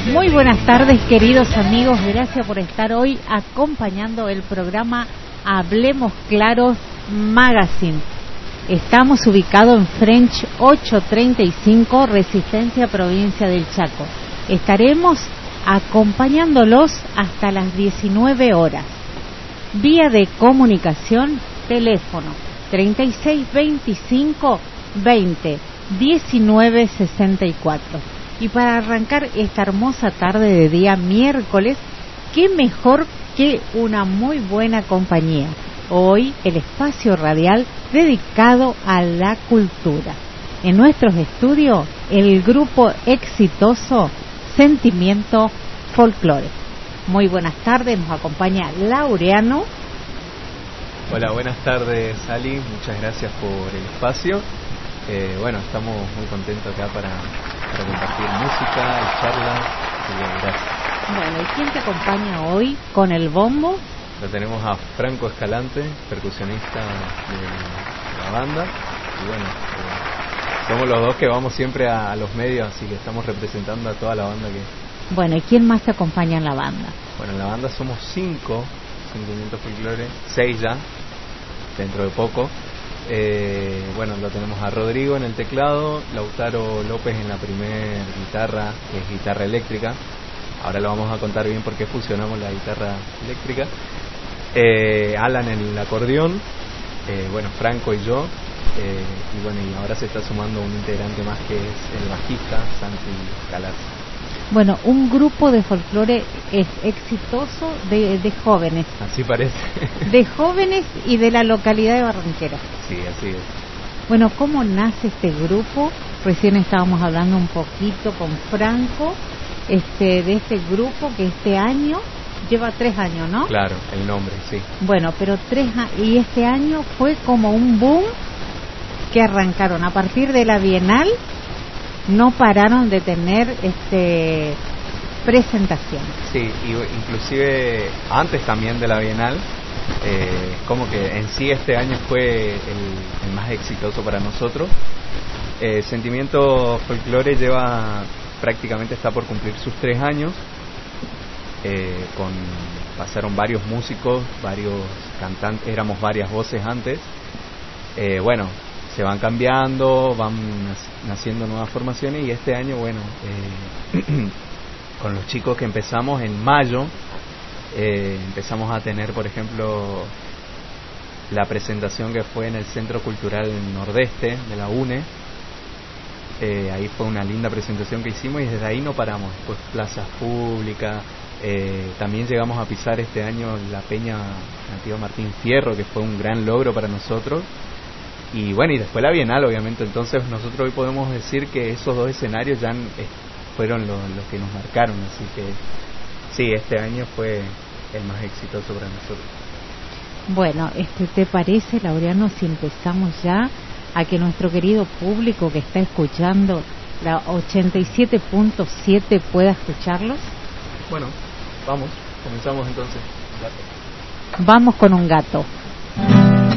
Muy buenas tardes, queridos amigos. Gracias por estar hoy acompañando el programa Hablemos Claros Magazine. Estamos ubicados en French 835, Resistencia, provincia del Chaco. Estaremos acompañándolos hasta las 19 horas. Vía de comunicación, teléfono 3625 20 19 64. Y para arrancar esta hermosa tarde de día miércoles, qué mejor que una muy buena compañía. Hoy el espacio radial dedicado a la cultura. En nuestros estudios, el grupo exitoso Sentimiento Folclore. Muy buenas tardes, nos acompaña Laureano. Hola, buenas tardes, Ali. Muchas gracias por el espacio. Bueno, estamos muy contentos acá para compartir música y charla. Gracias. Bueno, ¿y quién te acompaña hoy con el bombo? Lo tenemos a Franco Escalante, percusionista de la banda. Y bueno, somos los dos que vamos siempre a los medios, así que estamos representando a toda la banda que... Bueno, ¿y quién más te acompaña en la banda? Bueno, en la banda somos 5, Sentimiento Folclore, 6 ya, dentro de poco. Bueno, lo tenemos a Rodrigo en el teclado, Lautaro López en la primer guitarra, que es guitarra eléctrica. Ahora lo vamos a contar bien por qué fusionamos la guitarra eléctrica. Alan en el acordeón, bueno, Franco y yo. Y bueno, y ahora se está sumando un integrante más que es el bajista, Santi Galarza. Bueno, un grupo de folclore es exitoso de jóvenes. Así parece. De jóvenes y de la localidad de Barranquera. Sí, así es. Bueno, ¿cómo nace este grupo? Recién estábamos hablando un poquito con Franco de este grupo que este año lleva 3 años, ¿no? Claro, el nombre, sí. Bueno, pero 3 años, y este año fue como un boom que arrancaron a partir de la Bienal. No pararon de tener presentaciones. Sí, y inclusive antes también de la Bienal, como que en sí este año fue el más exitoso para nosotros. Sentimiento Folclore prácticamente está por cumplir sus 3 años. Pasaron varios músicos, varios cantantes, éramos varias voces antes. Bueno, se van cambiando, van naciendo nuevas formaciones y este año, bueno, con los chicos que empezamos en mayo, empezamos a tener, por ejemplo, la presentación que fue en el Centro Cultural Nordeste de la UNE. Ahí fue una linda presentación que hicimos y desde ahí no paramos. Después plazas públicas, también llegamos a pisar este año la Peña Nativa Martín Fierro, que fue un gran logro para nosotros. Y bueno, y después la Bienal, obviamente. Entonces nosotros hoy podemos decir que esos 2 escenarios ya fueron los que nos marcaron. Así que sí, este año fue el más exitoso para nosotros. Bueno, ¿te parece, Laureano, si empezamos ya a que nuestro querido público que está escuchando la 87.7 pueda escucharlos? Bueno, comenzamos entonces. Vamos con un gato.